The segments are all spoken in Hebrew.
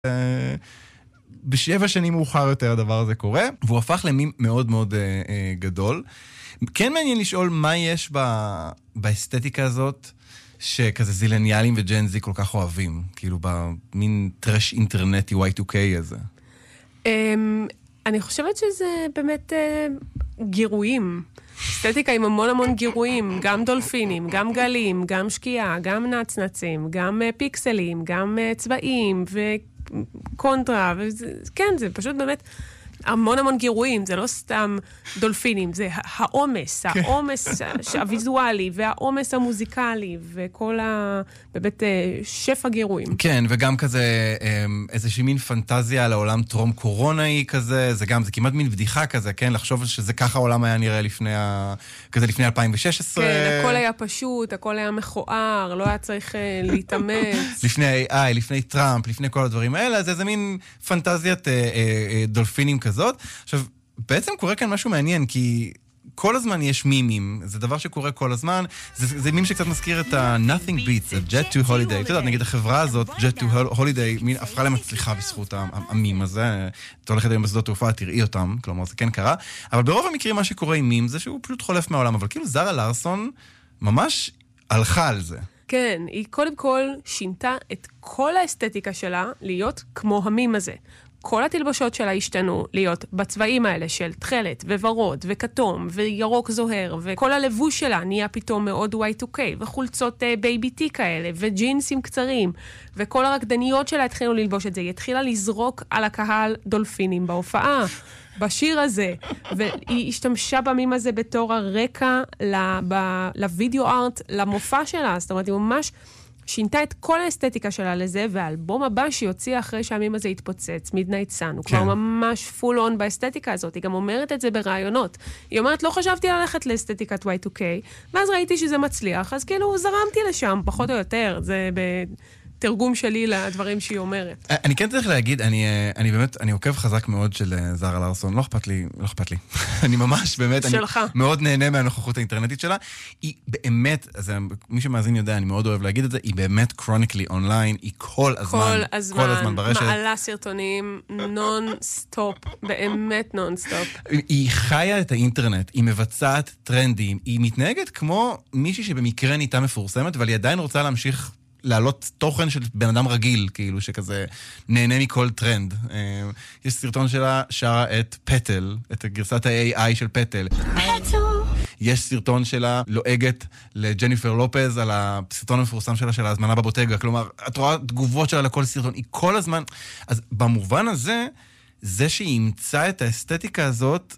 ב7 שנים מאוחר יותר הדבר הזה קורה, והוא הפך למים מאוד מאוד גדול. כן מעניין לשאול מה יש באסתטיקה הזאת, שכזה זילניאלים וג'נזי כל כך אוהבים, כאילו במין טרש אינטרנטי Y2K הזה. אני חושבת שזה באמת גירויים. אסתטיקה עם המון המון גירויים, גם דולפינים, גם גלים, גם שקיעה, גם נצנצים, גם פיקסלים, גם צבעים וקונטרה, כן, זה פשוט באמת המון המון גירויים, זה לא סתם דולפינים, זה העומס, העומס הוויזואלי והעומס המוזיקלי וכל באמת שפע גירויים. כן, וגם כזה איזושהי מין פנטזיה על העולם טרום קורונאי כזה, זה כמעט מין בדיחה כזה, כן? לחשוב שזה ככה העולם היה נראה כזה לפני 2016. כן, הכל היה פשוט, הכל היה מכוער, לא היה צריך להתאמץ. לפני AI, לפני טראמפ, לפני כל הדברים האלה, זה מין פנטזיית דולפינים כזאת. עכשיו, בעצם קורה כאן משהו מעניין, כי כל הזמן יש מימים, זה דבר שקורה כל הזמן, זה מים שקצת מזכיר את ה-Nothing Beats, ה-Jet to Holiday, אתה יודע, נגיד החברה הזאת, Jet to Holiday, מין הפכה למצליחה בזכות המים הזה, אתה הולכת היום בשדות תעופה, תראי אותם, כלומר זה כן קרה, אבל ברוב המקרים מה שקורה עם מים זה שהוא פשוט חולף מהעולם, אבל כאילו זרה לארסון ממש הלכה על זה. כן, היא קודם כל שינתה את כל האסתטיקה שלה להיות כמו המים הזה. כל התלבשות שלה השתנו להיות בצבעים האלה של תכלת וורוד וכתום וירוק זוהר, וכל הלבוש שלה נהיה פתאום מאוד Y2K, וחולצות בייבי-טי כאלה, וג'ינסים קצרים, וכל הרקדניות שלה התחילו ללבוש את זה. היא התחילה לזרוק על הקהל דולפינים בהופעה, בשיר הזה, והיא השתמשה במים הזה בתור הרקע לוידאו ארט, למופע שלה. זאת אומרת, היא ממש שינתה את כל האסתטיקה שלה לזה, והאלבום הבא שהיא הוציאה אחרי שהמים הזה התפוצץ, Midnight Sun, הוא כבר ממש פול און באסתטיקה הזאת. היא גם אומרת את זה ברעיונות. היא אומרת, לא חשבתי ללכת לאסתטיקת Y2K, ואז ראיתי שזה מצליח, אז כאילו זרמתי לשם, פחות או יותר. זה בתרגום שלי לדברים שהיא אומרת. אני כן צריך להגיד, אני באמת, אני עוקב חזק מאוד של זרה לארסון, לא אכפת לי. אני ממש, באמת, אני מאוד נהנה מהנוכחות האינטרנטית שלה. היא באמת, מי שמאזין יודע, אני מאוד אוהב להגיד את זה, היא באמת chronically online, היא כל הזמן ברשת. מעלה סרטונים נון-סטופ, באמת נון-סטופ. היא חיה את האינטרנט, היא מבצעת טרנדים, היא מתנהגת כמו מישהי שבמקרה נהייתה מפורסמת, אבל היא עדיין רוצה להמשיך להעלות תוכן של בן אדם רגיל, כאילו שכזה נהנה מכל טרנד. יש סרטון שלה שרה את פטל, את גרסת ה-AI של פטל. יש סרטון שלה לועגת לג'ניפר לופז על הסרטון המפורסם שלה של ההזמנה בבוטגה. כלומר, את רואה תגובות שלה לכל סרטון, היא כל הזמן. אז במובן הזה, זה שהיא ימצא את האסתטיקה הזאת,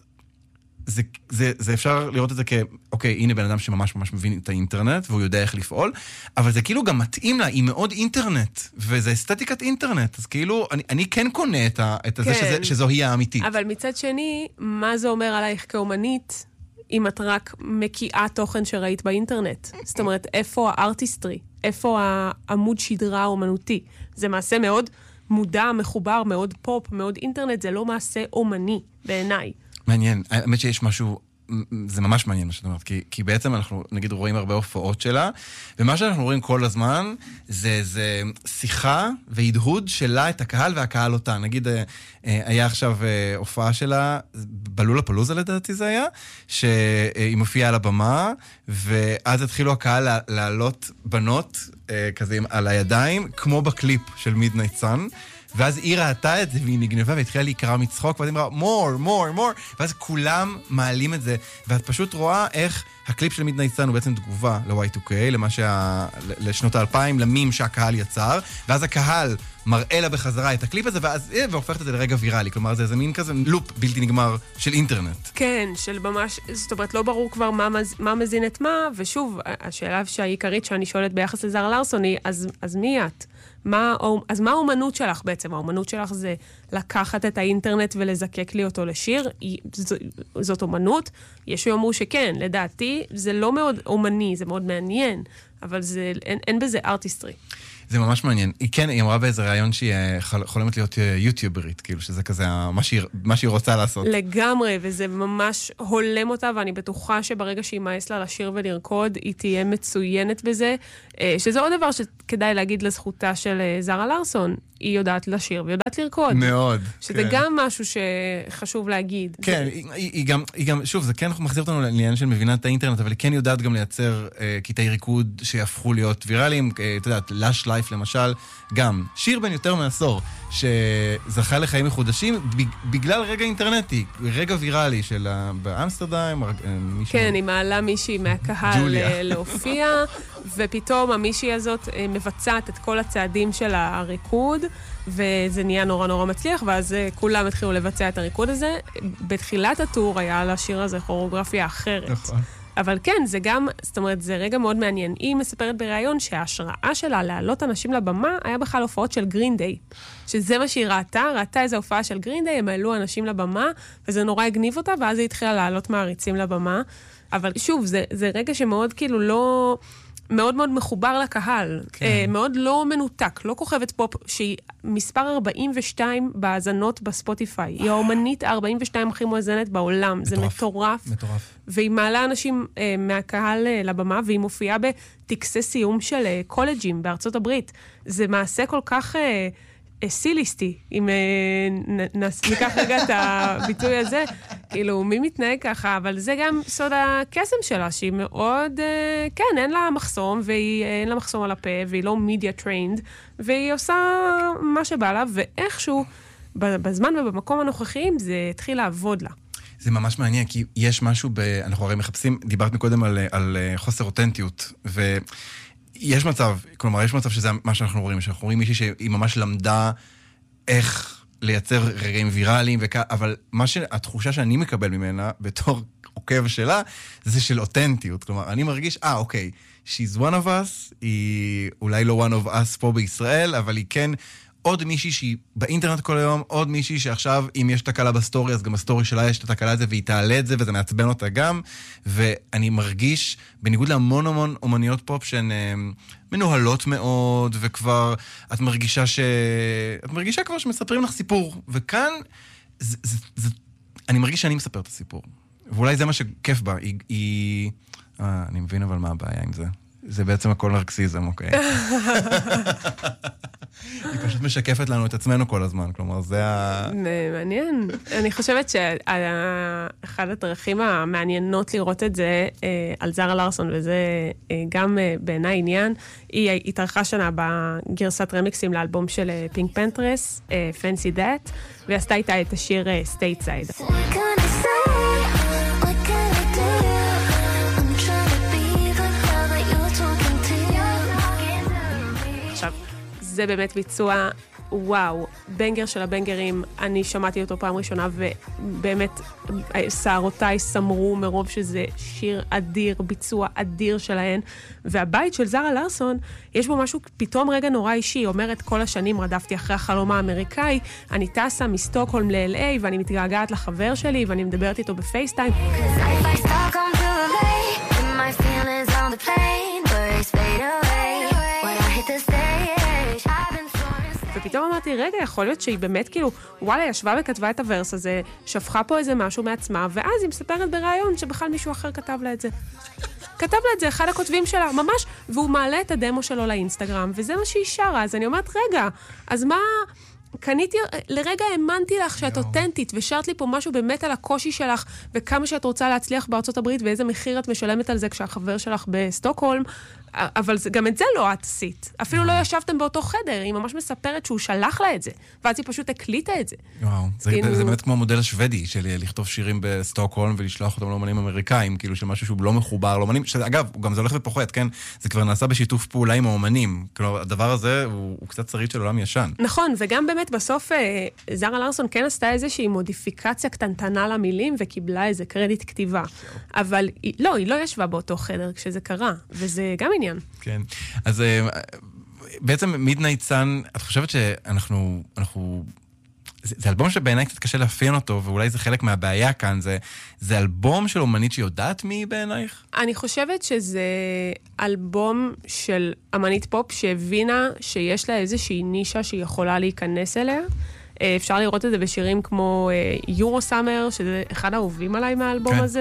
זה אפשר לראות את זה אוקיי, הנה בן אדם שממש ממש מבין את האינטרנט, והוא יודע איך לפעול, אבל זה כאילו גם מתאים לה, היא מאוד אינטרנט, וזה אסתטיקת אינטרנט, אז כאילו, אני כן קונה את זה שזו היא האמיתית. אבל מצד שני, מה זה אומר עלייך כאומנית, אם את רק מקיאה תוכן שראית באינטרנט? זאת אומרת, איפה הארטיסטרי? איפה העמוד שדרה האומנותי? זה מעשה מאוד מודע, מחובר, מאוד פופ, מאוד אינטרנט, זה לא מעשה אומני בעיניי. מעניין, האמת שיש משהו, זה ממש מעניין מה שאת אומרת, כי בעצם אנחנו נגיד רואים הרבה הופעות שלה, ומה שאנחנו רואים כל הזמן, זה שיחה והדהוד שלה את הקהל והקהל אותה. נגיד, היה עכשיו הופעה שלה, בלולה פלוזה לדעתי זה היה, שהיא מופיעה על הבמה, ואז התחילו הקהל לעלות בנות כזה על הידיים, כמו בקליפ של Midnight Sun, ואז היא ראתה את זה, והיא נגנבה, והתחילה להיקרא מצחוק, ואז היא אמרה, more, ואז כולם מעלים את זה, ואת פשוט רואה איך הקליפ של Midnight Sun הוא בעצם תגובה ל-Y2K, לשנות ה-2000, למים שהקהל יצר, ואז הקהל מראה לה בחזרה את הקליפ הזה, והופכת את זה לרגע ויראלי, כלומר זה מין כזה לופ בלתי נגמר של אינטרנט. כן, של ממש, זאת אומרת, לא ברור כבר מה מזין את מה, ושוב, השאלה שהעיקרית שאני שואלת ביחס לזרה לארסון היא, אז מי את? אז מה האומנות שלך בעצם? האומנות שלך זה לקחת את האינטרנט ולזקק לי אותו לשיר? זאת אומנות? יש שאומרו שכן, לדעתי זה לא מאוד אומני, זה מאוד מעניין, אבל אין בזה ארטיסטרי. זה ממש מעניין. היא אמרה באיזה רעיון שהיא חולמת להיות יוטיוברית, כאילו שזה כזה מה שהיא רוצה לעשות. לגמרי, וזה ממש הולם אותה, ואני בטוחה שברגע שהיא מאס לה לשיר ולרקוד, היא תהיה מצוינת בזה, שזה עוד דבר שכדאי להגיד לזכותה של זרה לארסון. היא יודעת לשיר ויודעת לרקוד. מאוד. שזה גם משהו שחשוב להגיד. כן, היא גם, שוב, זה כן מחזיר אותנו לעניין של מבינת האינטרנט, אבל היא כן יודעת גם לייצר קטעי ריקוד שיהפכו להיות ויראליים, אתה יודעת, Lush Life למשל, גם שיר בן יותר מעשור, שזכה לחיים מחודשים בגלל רגע אינטרנטי, רגע ויראלי של באמסטרדם, כן, היא מעלה מישהי מהקהל להופיע, ופתאום המישהי הזאת מבצעת את כל הצעדים של הריקוד, וזה נהיה נורא נורא מצליח, ואז כולם התחילו לבצע את הריקוד הזה. בתחילת הטור היה לשיר הזה כוריאוגרפיה אחרת. נכון. אבל כן, זה גם, זאת אומרת, זה רגע מאוד מעניין. היא מספרת בראיון שההשראה שלה להעלות אנשים לבמה היה בכלל הופעות של גרין דיי. שזה מה שהיא ראתה איזו הופעה של גרין דיי, הם העלו אנשים לבמה, וזה נורא הגניב אותה, ואז היא התחילה להעלות מעריצים לבמה. אבל שוב, זה רגע שמאוד כאילו לא... מאוד מאוד מחובר לקהל, מאוד לא מנותק, לא כוכבת פופ, שהיא מספר 42 בהאזנות בספוטיפיי. היא האומנית ה-42 הכי מואזנת בעולם. זה מטורף. מטורף. והיא מעלה אנשים מהקהל לבמה, והיא מופיעה בטקסי סיום של קולג'ים בארצות הברית. זה מעשה כל כך... סיליסטי, אם ניקח רגע את הביטוי הזה, כאילו, מי מתנהג ככה, אבל זה גם סוד הקסם שלה, שהיא מאוד, כן, אין לה מחסום, ואין לה מחסום על הפה, והיא לא מידיה טריינד, והיא עושה מה שבא לה, ואיכשהו, בזמן ובמקום הנוכחיים, זה התחיל לעבוד לה. זה ממש מעניין, כי יש משהו, אנחנו הרי מחפשים, דיברת מקודם על חוסר אותנטיות, יש מצב, כלומר, יש מצב שזה מה שאנחנו רואים, שאנחנו רואים מישהי שהיא ממש למדה איך לייצר רגעים ויראליים, אבל התחושה שאני מקבל ממנה, בתור עוקב שלה, זה של אותנטיות. כלומר, אני מרגיש, אוקיי, she's one of us, היא אולי לא one of us פה בישראל, אבל היא כן עוד מישהי שהיא באינטרנט כל היום, עוד מישהי שעכשיו, אם יש תקלה בסטורי, אז גם בסטורי שלה יש את התקלה הזה, והיא תעלה את זה, וזה מעצבן אותה גם, ואני מרגיש, בניגוד להמון המון אומניות פופ, שהן מנוהלות מאוד, וכבר, את מרגישה כבר שמספרים לך סיפור, וכאן, אני מרגיש שאני מספר את הסיפור, ואולי זה מה שכיף בה, אני מבין אבל מה הבעיה עם זה. זה בעצם הכל נרקסיזם, אוקיי? היא פשוט משקפת לנו את עצמנו כל הזמן, כלומר, זה מעניין. אני חושבת שאחד הדרכים המעניינות לראות את זה על זרה לארסון, וזה גם בעיניי עניין, היא התארחה שנה בגרסת רמיקסים לאלבום של פינק פנתרס, Fancy That, והיא עשתה איתה את השיר Stateside. זה באמת ביצוע, וואו, בנגר של הבנגרים, אני שמעתי אותו פעם ראשונה, ובאמת שערותיי סמרו מרוב שזה שיר אדיר, ביצוע אדיר שלהן, והבית של זרה לארסון, יש בו משהו פתאום רגע נורא אישי, היא אומרת כל השנים רדפתי אחרי החלום האמריקאי, אני טסה מסטוקהולם ל-LA, ואני מתגעגעת לחבר שלי, ואני מדברת איתו בפייסטיים. ופתאום אמרתי, רגע, יכול להיות שהיא באמת כאילו, וואלה, ישבה וכתבה את הוורס הזה, שפכה פה איזה משהו מעצמה, ואז היא מספרת ברעיון שבכלל מישהו אחר כתב לה את זה. כתב לה את זה, אחד הכותבים שלה, ממש, והוא מעלה את הדמו שלו לאינסטגרם, וזה מה שהיא שרה, אז אני אומרת, רגע, אז מה... קניתי, לרגע האמנתי לך שאת אותנטית, ושרת לי פה משהו באמת על הקושי שלך, וכמה שאת רוצה להצליח בארצות הברית, ואיזה מחיר את משלמת על זה כשהחבר שלך בסטוקהולם, אבל גם את זה לא את עשית. אפילו לא ישבתם באותו חדר, היא ממש מספרת שהוא שלח לה את זה, ואז היא פשוט הקליטה את זה. וואו, זה באמת כמו המודל השוודי, של לכתוב שירים בסטוקהולם, ולשלוח אותם לאומנים אמריקאים, כאילו של משהו שהוא לא מחובר לאומנים, שאגב, גם זה הולך ופוחת, כן? זה כבר נעשה בשיתוף פעולה עם האומנים. כלומר, הדבר הזה הוא קצת שריד של עולם ישן. נכון, וגם באמת בסוף זרה לארסון כן עשתה איזושהי מודיפיקציה קטנטנה למילים, וקיבלה איזה קרדיט כתיבה. אבל לא, היא לא ישבה באותו חדר כשזה קרה, וזה גם עניין. כן. אז בעצם מידנייט סאן, את חושבת שאנחנו... זה אלבום שבעיניי קצת קשה להפיין אותו, ואולי זה חלק מהבעיה כאן, זה אלבום של אומנית שיודעת מי בעינייך? אני חושבת שזה אלבום של אמנית פופ שהבינה שיש לה איזושהי נישה שהיא יכולה להיכנס אליה. אפשר לראות את זה בשירים כמו יורו סאמר, שזה אחד האהובים עליי מהאלבום הזה.